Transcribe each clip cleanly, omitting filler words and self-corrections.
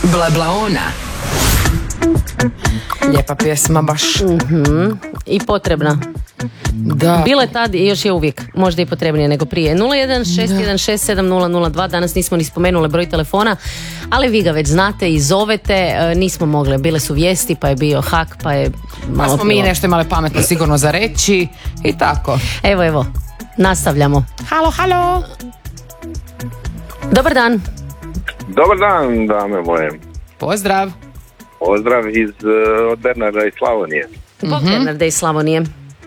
Blablaona. Lijepa pjesma baš. I potrebna. Da. Bilo je tad i još je uvijek, možda i potrebnije nego prije. 016167002, danas nismo ni spomenule broj telefona, ali vi ga već znate i zovete, nismo mogli, bile su vijesti, pa je bio hak, pa je Pa malo smo mi bilo. nešto imali pametno sigurno za reći i tako. Evo, nastavljamo. Halo. Dobar dan. Dobar dan, dame moje. Pozdrav. Pozdrav od Bernarda iz Slavonije. Bog Bernarda iz Slavonije.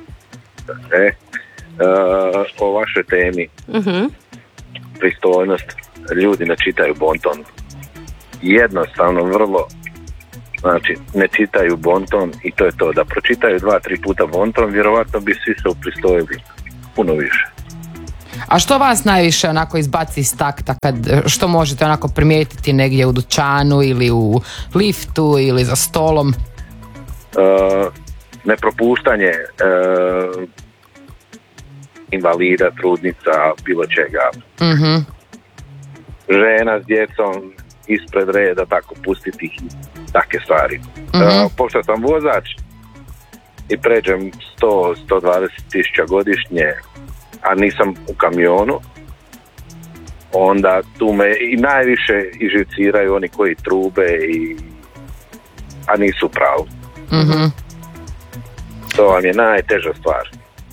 O vašoj temi. Pristojnost. Ljudi ne čitaju bonton. Jednostavno, vrlo. Znači, ne čitaju bonton i to je to. Da pročitaju 2-3 puta bonton, vjerovatno bi svi se upristojili. Puno više. A što vas najviše onako izbaci iz takta, što možete onako primijetiti negdje u dućanu ili u liftu ili za stolom? Nepropuštanje invalida, trudnica, bilo čega. Žena s djecom ispred reda, tako pustiti ih, takve stvari. Pošto sam vozač i pređem 100-120 tisuća godišnje, a nisam u kamionu, onda tu me i najviše iživciraju oni koji trube, a nisu u pravu. To vam je najteža stvar.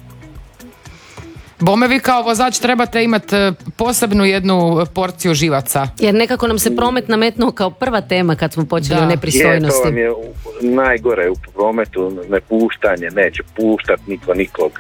Bome, vi kao vozač trebate imati posebnu jednu porciju živaca. Jer nekako nam se promet nametnuo kao prva tema kad smo počeli o nepristojnosti. To vam je najgore u prometu, nepuštanje, neće puštat niko nikog.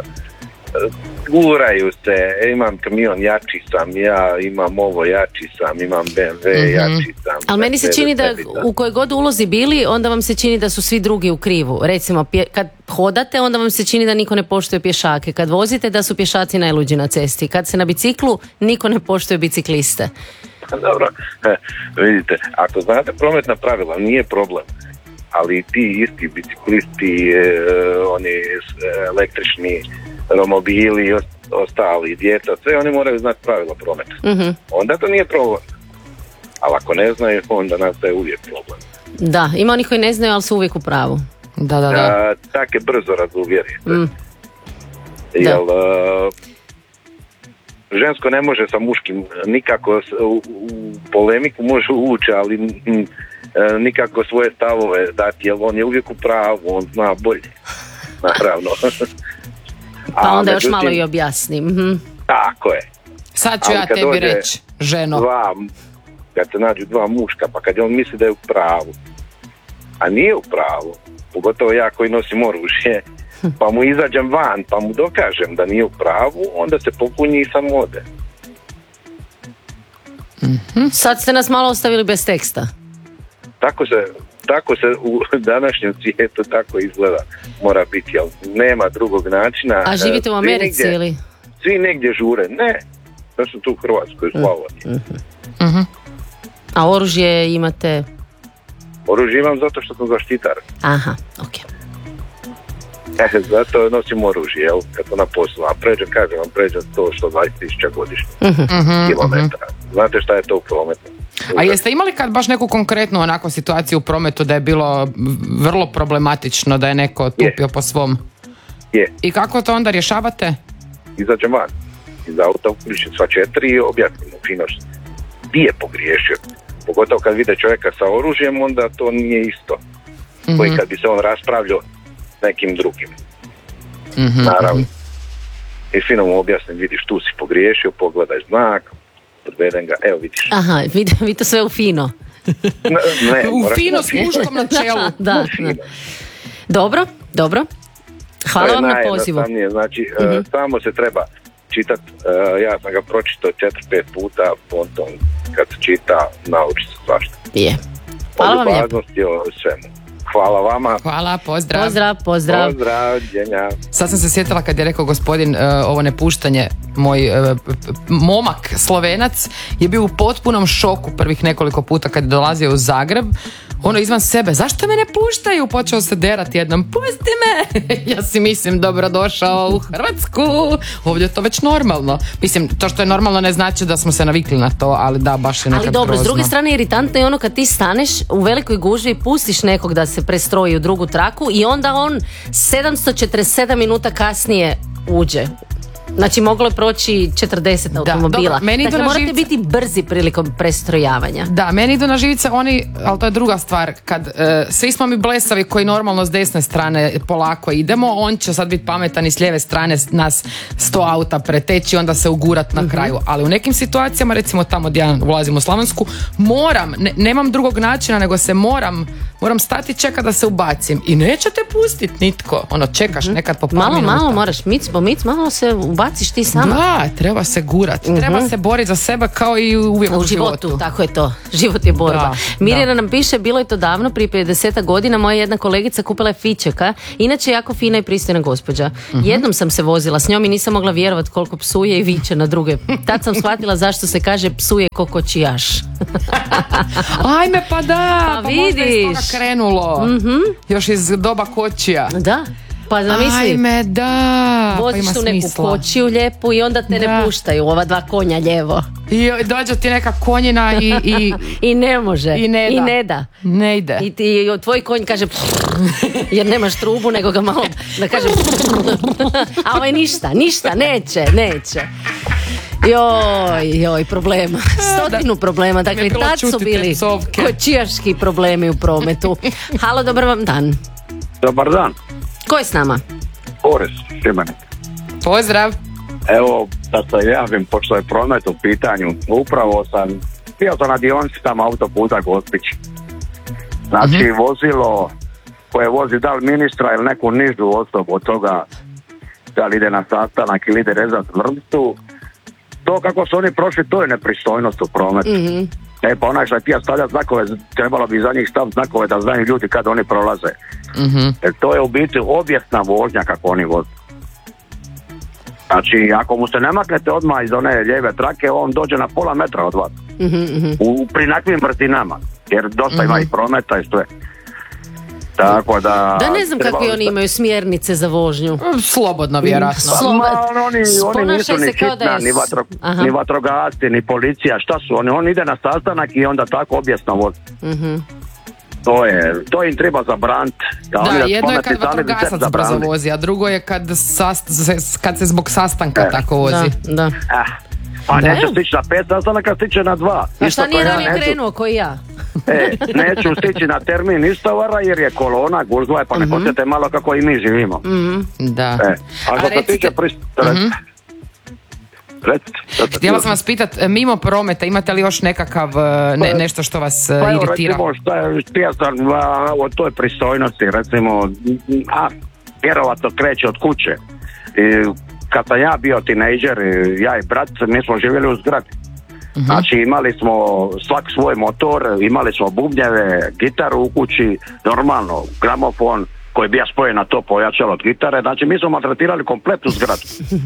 Guraju se, imam kamion, jači sam, ja imam ovo, jači sam, imam BMW, jači sam. Ali meni se čini da u kojoj god ulozi bili, onda vam se čini da su svi drugi u krivu. Recimo, kad hodate, onda vam se čini da niko ne poštuje pješake. Kad vozite, da su pješaci najluđi na cesti. Kad se na biciklu, niko ne poštuje bicikliste. Dobro, vidite, ako znate prometna pravila, nije problem. Ali ti isti biciklisti, oni električni romobili i ostali, djeca, sve oni moraju znati pravila prometa. Onda to nije problem. Ali ako ne znaju, onda nastaje uvijek problem. Da, ima onih koji ne znaju, ali su uvijek u pravu. Da. Tak je brzo razuvjeriti. Jer žensko ne može sa muškim nikako u polemiku može ući, ali nikako svoje stavove dati, jer on je uvijek u pravu, on zna bolje. Naravno. Pa onda još malo i objasnim. Tako je. Sad ću ja tebi reći, ženo. Kad se nađu dva muška, pa kad on misli da je u pravu, a nije u pravu, pogotovo ja koji nosim oružje, pa mu izađem van, pa mu dokažem da nije u pravu, onda se popunji i sam ode. Sad ste nas malo ostavili bez teksta. Tako se u današnjem svijetu tako izgleda, mora biti, jel nema drugog načina. A živite u Americi ili? Svi negdje žure, ne, ja sam tu u Hrvatskoj, u Slavoniji. A oružje imate? Oružje imam zato što sam zaštitar. Aha, ok. Zato nosim oružje, jel, kad sam na poslu, a pređem 100-120 tisuća godišnje kilometara. Znate šta je to u prometu? A jeste imali kad baš neku konkretnu onako situaciju u prometu da je bilo vrlo problematično, da je neko tupio po svom? Je. I kako to onda rješavate? Izađem van iz auta, uključim sva 4 i objasnim mu fino gdje je pogriješio. Pogotovo kad vide čovjeka sa oružjem, onda to nije isto. Koji kad bi se on raspravljao nekim drugim. Naravno. I fino mu objasnim, vidiš tu si pogriješio, pogledaj znak, podvedem ga, evo vidiš. Aha, vi to sve u fino. Ne, u fino s muškom na čelu. Da. Dobro. Hvala vam na pozivu. Znači, samo se treba čitati, ja sam ga pročitao 4-5 puta, potom kad se čita, nauči se svašta. Je. Hvala vam lijepo. Ljubaznosti o svemu. Hvala vama. Hvala, pozdrav. Pozdravljenja. Sad sam se sjetila kad je rekao gospodin ovo nepuštanje, moj momak Slovenac je bio u potpunom šoku prvih nekoliko puta kad je dolazio u Zagreb. ono izvan sebe, zašto me ne puštaju? Počeo se derati jednom, pusti me! Ja si mislim, dobrodošao u Hrvatsku, ovdje je to već normalno. Mislim, to što je normalno ne znači da smo se navikli na to, ali da, baš je nekad Ali dobro, grozno. s druge strane iritantno je ono kad ti staneš u velikoj gužvi i pustiš nekog da se prestroji u drugu traku i onda on 747 minuta kasnije uđe. Znači moglo je proći 40 automobila. dobro, meni dakle, idu na morate živce. biti brzi prilikom prestrojavanja. Da, meni idu na živice oni, ali to je druga stvar, kad svi smo mi blesavi koji normalno s desne strane polako idemo, on će sad biti pametan i s lijeve strane nas 100 auta preteći, onda se ugurat na kraju, ali u nekim situacijama, recimo tamo gdje ja ulazim u Slavonsku, moram, nemam drugog načina nego se moram stati i čekat da se ubacim i neće te pustit nitko, ono čekaš nekad po par minuta. Malo moraš mic po mic, malo se ubaciš ti sama. Da, treba se gurat, treba se boriti za sebe kao i uvijek u životu. Tako je to, život je borba. Da, Mirjana nam piše, bilo je to davno, prije 50 godina, moja jedna kolegica kupila je fičeka, inače jako fina i pristojna gospođa. Jednom sam se vozila s njom i nisam mogla vjerovati koliko psuje i viče na druge. Tad sam shvatila zašto se kaže psuje ko kočijaš. Ajme, pa da, Pa možda iz vidiš. toga krenulo. Još iz doba kočija. Da, pa zamisli. Ajme, da, pa Voziš ima tu neku smisla. kočiju lijepu i onda te ne Da. puštaju, ova dva konja lijevo. I dođe ti neka konjina i I ne može. I ne da. I ne da. ne ide. I tvoj konj kaže jer nemaš trubu, nego ga malo da kaže a ovaj ništa, neće. Joj, problema. 100 problema. Dakle, bilo tad su čuti te bili psovke. kočijaški problemi u prometu. Halo, dobar vam dan. Dobar dan, Ko je s nama? Boris Šibenik. Pozdrav. Evo, da se javim, pošto je promet u pitanju, upravo bio sam na dionici tamo autoputa Gospić. Znači, vozilo koje vozi da li ministra ili neku nižu osobu od toga, da li ide na sastanak ili ide rezat vrstu, to kako su oni prošli, to je nepristojnost u prometu. E pa onaj što je htio stavljati znakove, trebalo bi za njih staviti znakove da znaju ljudi kad oni prolaze. Jer to je u biti obijesna vožnja kako oni voze. Znači, ako mu se ne maknete odmah iz one lijeve trake, on dođe na pola metra od vas. Pri nakvim brzinama, jer dosta ima i prometa i sve. Tako da... Da, ne znam kakvi oni imaju smjernice za vožnju. Slobodno, vjerojatno. Oni nisu ni hitna, ni vatrogasci, ni policija, šta su oni? On ide na sastanak i onda tako obijesno vozi. To im treba zabraniti. Da, jedno je kad vatrogasac brzo vozi, a drugo je kad se zbog sastanka tako vozi. Da. Pa neće stići na 5 sastanaka, stiće na 2. A šta nije ranije krenuo koji ja? Neću stići na termin istovara jer je kolona, gužva je, pa ne posjete malo kako i mi živimo. Da. A što se tiče Htjela sam vas pitat, mimo prometa, imate li još nekakav nešto što vas iritira? Pa recimo, htio sam o toj pristojnosti, recimo, vjerovatno kreće od kuće. Kad sam ja bio tinejdžer, ja i brat, mi smo živjeli u zgradi. Znači imali smo svak svoj motor, imali smo bubnjeve, gitaru u kući, normalno, gramofon koji je bio spojen na to pojačalo od gitare, znači mi smo maltretirali kompletnu zgradu.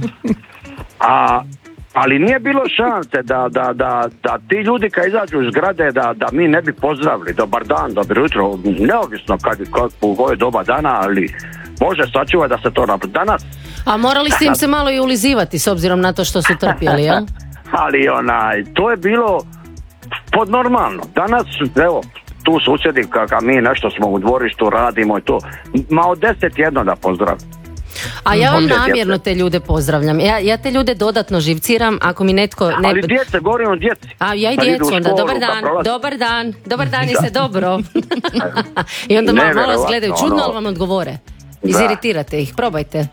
Ali nije bilo šanse da ti ljudi kad izađu iz zgrade da mi ne bi pozdravili, dobar dan, dobro jutro, neovisno kad u koje doba dana, ali Bože sačuvaj da se to napravi. Danas... A morali ste im se malo i ulizivati s obzirom na to što su trpjeli, jel? Ali to je bilo podnormalno. Danas, evo, tu susjedi kakav mi nešto smo u dvorištu radimo i to, ma od 10 jedno da pozdravim. A ja vam namjerno te ljude pozdravljam. Ja te ljude dodatno živciram ako mi netko... Ali djece, govorim o djeci. A ja i djecu onda, dobar dan i se dobro. I onda malo vas gledaju čudno, ali vam odgovore. Iziritirate ih, probajte.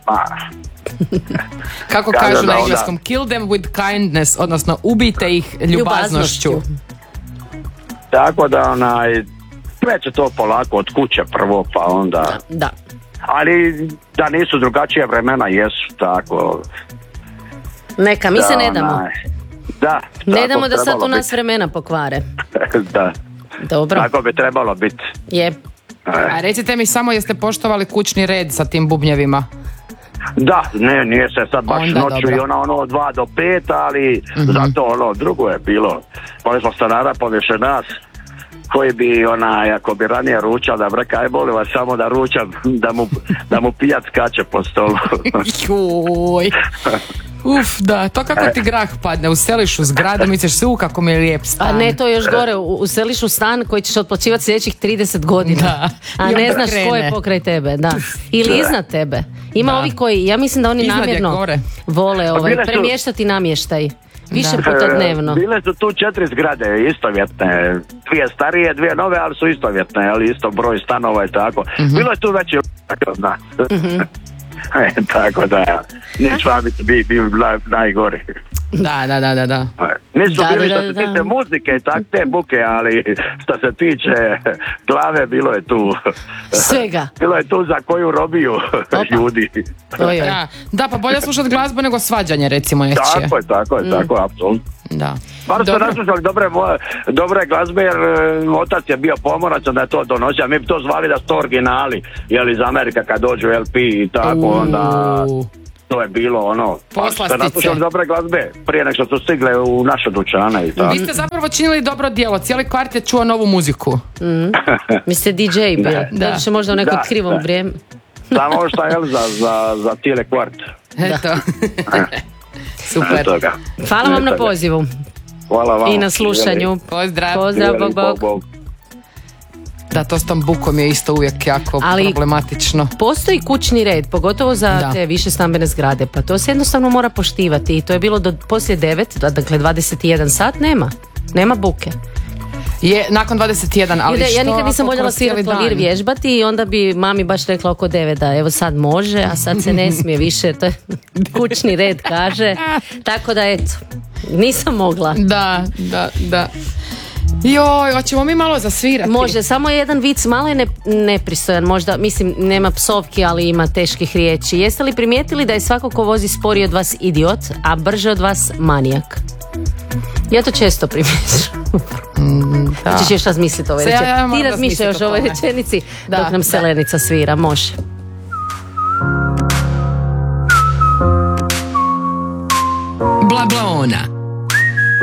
Kako kažu na engleskom, kill them with kindness, odnosno ubijte ih ljubaznošću. Tako da kreće to polako od kuće prvo, pa onda... Da. Ali da nisu drugačije vremena, jesu tako. Neka, mi se ne damo. Da. Ne damo da sad u nas vremena pokvare. Da. Dobro. Tako bi trebalo biti. Je. A recite mi samo, jeste poštovali kućni red sa tim bubnjevima? Da, nije se sad baš onda noću dobro. i od 2 do 5, ali zato drugo je bilo. Pali smo stanara, povješe nas, koji bi ako bi ranije ručao da breka, aj boli vas samo da ručam, da mu pijac skače po stolu. Joj. Uf, da, to kako ti grah padne, useliš u zgradu, misliš se kako mi je lijep stan. A ne, to još gore, useliš u stan koji ćeš otplaćivati sljedećih 30 godina. Da. A ne znaš ko je pokraj tebe, da. Ili iznad tebe. Ima ovi koji, ja mislim da oni iznad namjerno vole premještati namještaj. Više puta dnevno. Bile su tu 4 zgrade istovjetne, 2 starije, 2 nove, ali su istovjetne, ali isto broj stanova i tako. Bilo je tu već od nas. Tako da, neću vam biti najgori. Da. Nisu bili što se tiče muzike i tak te buke, ali što se tiče glave, bilo je tu svega. Bilo je tu za koju robiju ljudi. Da, pa bolje slušati glazbu nego svađanje, recimo nečije. Tako je, apsolutno. Da. Bar ste naslušali dobre glazbe, jer otac je bio pomorac, onda je to donosio, mi bi to zvali da su to originali, jel iz Amerika kad dođu LP i tako, onda to je bilo poslastice. Ste naslušali dobre glazbe prije nek što su stigle u naše dućane i tako. Vi ste zapravo činili dobro djelo, cijeli kvart je čuo novu muziku. Vi ste DJ bili, da će možda u nekom krivom vrijeme. Samo šta je za cijeli kvart. Eto. Super. Hvala vam na pozivu. Hvala vam. I na slušanju. Pozdrav. Pozdrav, bog. Da, to s tom bukom je isto uvijek jako problematično. Postoji kućni red, pogotovo za te više stambene zgrade, pa to se jednostavno mora poštivati i to je bilo poslije 9, dakle 21 sat, nema buke. Je nakon 21, ali što? Ja nikad nisam voljela svirati klavir, vježbati i onda bi mami baš rekla oko 9 da evo sad može, a sad se ne smije više, to je kućni red kaže, tako da eto, nisam mogla. Da. Joj, hoćemo mi malo zasvirati? Može, samo jedan vic, malo je nepristojan, možda, mislim, nema psovki, ali ima teških riječi. Jeste li primijetili da je svako ko vozi sporije od vas idiot, a brže od vas manijak? Ja to često primijećam. Ti ćeš još razmisliti o ovoj rečenici. Ti razmišljaj još o ovoj rečenici dok nam Selenica svira, može. Bla bla ona.